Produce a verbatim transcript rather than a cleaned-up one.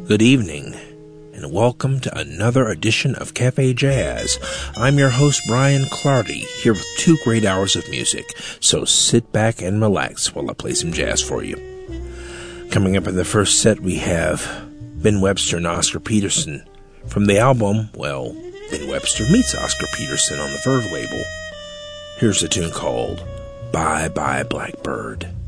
Good evening, and welcome to another edition of Cafe Jazz. I'm your host, Brian Clardy, here with two great hours of music, so sit back and relax while I play some jazz for you. Coming up in the first set, we have Ben Webster and Oscar Peterson from the album, well, Ben Webster meets Oscar Peterson on the Verve label. Here's a tune called Bye Bye Blackbird.